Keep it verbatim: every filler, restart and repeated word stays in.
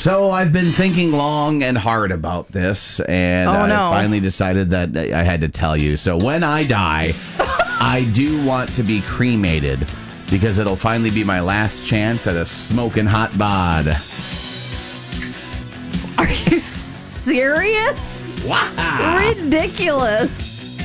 So I've been thinking long and hard about this, and Oh, I no. finally decided that I had to tell you. So when I die, I do want to be cremated because it'll finally be my last chance at a smoking hot bod. Are you serious? Wow. Ridiculous.